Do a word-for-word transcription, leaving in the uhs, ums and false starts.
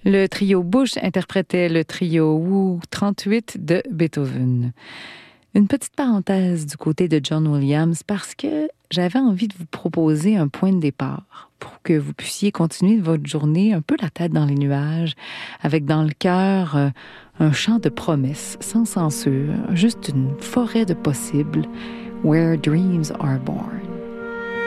Le trio Bush interprétait le trio Woo trente-huit de Beethoven. Une petite parenthèse du côté de John Williams parce que j'avais envie de vous proposer un point de départ pour que vous puissiez continuer votre journée un peu la tête dans les nuages, avec dans le cœur euh, un chant de promesses, sans censure, juste une forêt de possibles, where dreams are born.